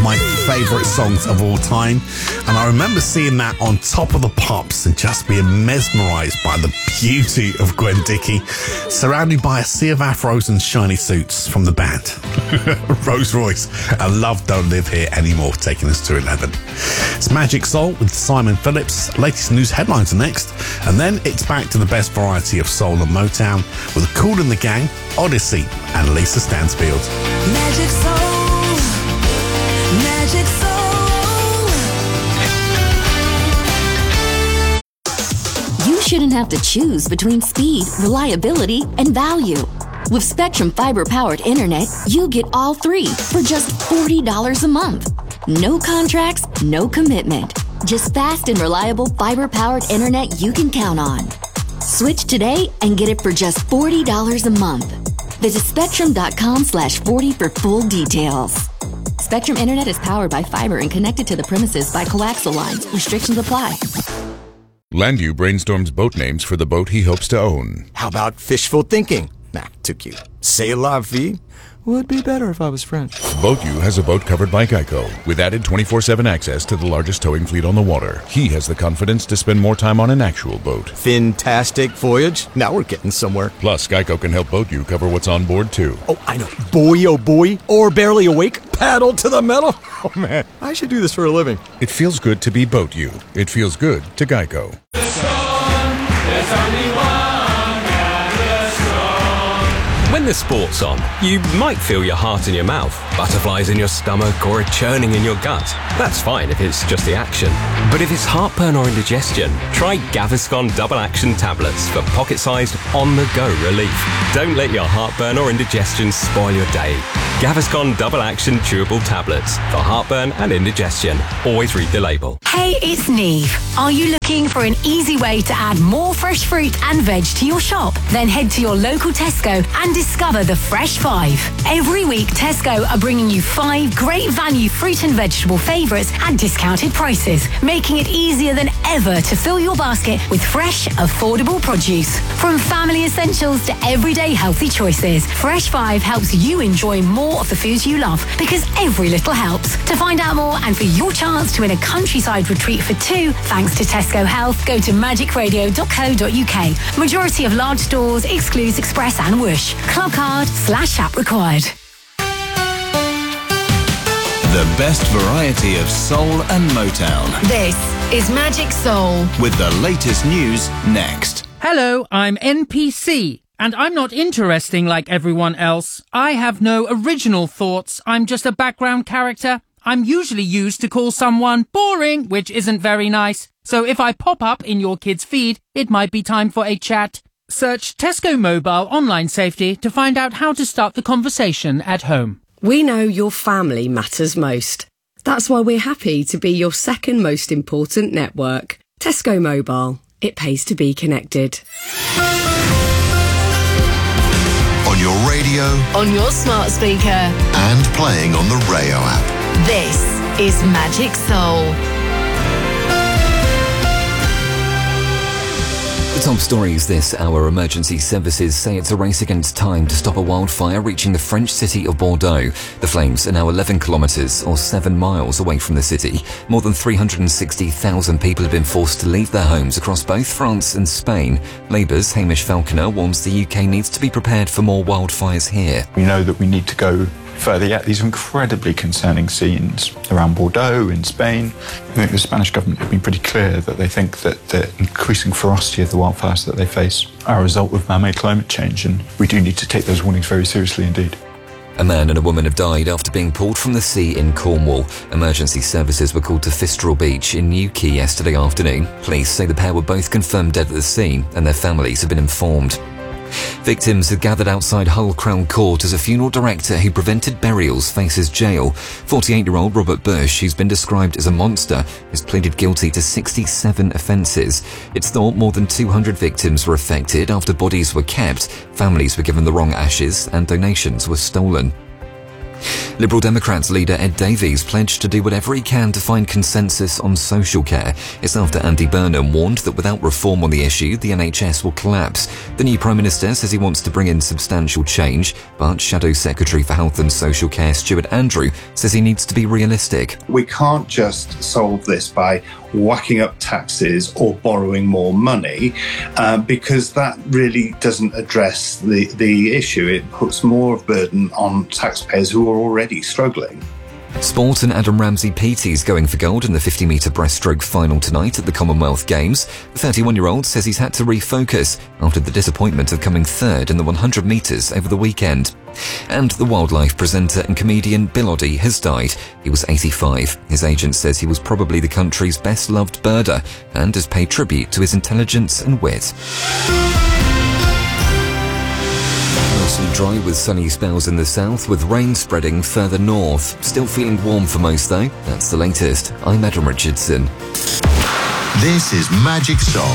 my favourite songs of all time. And I remember seeing that on Top of the Pops and just being mesmerised by the beauty of Gwen Dickey, surrounded by a sea of afros and shiny suits from the band. Rose Royce and Love Don't Live Here Anymore, taking us to 11. It's Magic Soul with Simon Phillips. Latest news headlines are next. And then it's back to the best variety of soul and Motown with Kool and the Gang, Odyssey and Lisa Stansfield. Magic Soul, Magic Soul. You shouldn't have to choose between speed, reliability, and value. With Spectrum Fiber-powered internet, you get all three for just $40 a month. No contracts, no commitment. Just fast and reliable fiber-powered internet you can count on. Switch today and get it for just $40 a month. Visit spectrum.com/40 for full details. Spectrum Internet is powered by fiber and connected to the premises by coaxial lines. Restrictions apply. Landu brainstorms boat names for the boat he hopes to own. How about fishful thinking? Nah, too cute. C'est la vie? Would be better if I was French. BoatU has a boat covered by Geico, with added 24/7 access to the largest towing fleet on the water. He has the confidence to spend more time on an actual boat. Fantastic voyage. Now we're getting somewhere. Plus, Geico can help BoatU cover what's on board, too. Oh, I know. Boy, oh boy. Or barely awake. Paddle to the metal. Oh, man. I should do this for a living. It feels good to be BoatU. It feels good to Geico. When the sport's on, you might feel your heart in your mouth, butterflies in your stomach, or a churning in your gut. That's fine if it's just the action. But if it's heartburn or indigestion, try Gaviscon Double Action Tablets for pocket-sized, on-the-go relief. Don't let your heartburn or indigestion spoil your day. Gaviscon Double Action Chewable Tablets for heartburn and indigestion. Always read the label. Hey, it's Neve. Are you looking for an easy way to add more fresh fruit and veg to your shop? Then head to your local Tesco and discover the Fresh 5. Every week, Tesco are bringing you 5 great value fruit and vegetable favourites at discounted prices, making it easier than ever to fill your basket with fresh, affordable produce. From family essentials to everyday healthy choices, Fresh 5 helps you enjoy more of the foods you love, because every little helps. To find out more and for your chance to win a countryside retreat for 2, thanks to Tesco Health, go to magicradio.co.uk. Majority of large stores excludes Express and Whoosh. Club card/app required. The best variety of soul and Motown. This is Magic Soul. With the latest news next. Hello, I'm NPC. And I'm not interesting like everyone else. I have no original thoughts. I'm just a background character. I'm usually used to call someone boring, which isn't very nice. So if I pop up in your kid's feed, it might be time for a chat. Search Tesco Mobile Online Safety to find out how to start the conversation at home. We know your family matters most. That's why we're happy to be your second most important network. Tesco Mobile. It pays to be connected. On your radio, On your smart speaker. and playing on the Rayo app. This is Magic Soul. The top stories this hour. Emergency services say it's a race against time to stop a wildfire reaching the French city of Bordeaux. The flames are now 11 kilometres or 7 miles away from the city. More than 360,000 people have been forced to leave their homes across both France and Spain. Labour's Hamish Falconer warns the UK needs to be prepared for more wildfires here. We know that we need to go further yet. These are incredibly concerning scenes around Bordeaux in Spain. I think the Spanish government have been pretty clear that they think that the increasing ferocity of the wildfires that they face are a result of man-made climate change, and we do need to take those warnings very seriously indeed. A man and a woman have died after being pulled from the sea in Cornwall. Emergency services were called to Fistral Beach in Newquay yesterday afternoon. Police say the pair were both confirmed dead at the scene, and their families have been informed. Victims had gathered outside Hull Crown Court as a funeral director who prevented burials faces jail. 48-year-old Robert Bush, who's been described as a monster, has pleaded guilty to 67 offences. It's thought more than 200 victims were affected after bodies were kept, families were given the wrong ashes, and donations were stolen. Liberal Democrats leader Ed Davies pledged to do whatever he can to find consensus on social care. It's after Andy Burnham warned that without reform on the issue, the NHS will collapse. The new Prime Minister says he wants to bring in substantial change, but Shadow Secretary for Health and Social Care Stuart Andrew says he needs to be realistic. We can't just solve this by whacking up taxes or borrowing more money, because that really doesn't address the issue. It puts more burden on taxpayers who are already struggling. Sport, and Adam Ramsey PT's going for gold in the 50-metre breaststroke final tonight at the Commonwealth Games. The 31-year-old says he's had to refocus after the disappointment of coming third in the 100 metres over the weekend. And the wildlife presenter and comedian Bill Oddie has died. He was 85. His agent says he was probably the country's best-loved birder and has paid tribute to his intelligence and wit. Mostly dry with sunny spells in the south, with rain spreading further north. Still feeling warm for most though. That's the latest. I'm Adam Richardson. This is Magic Soul.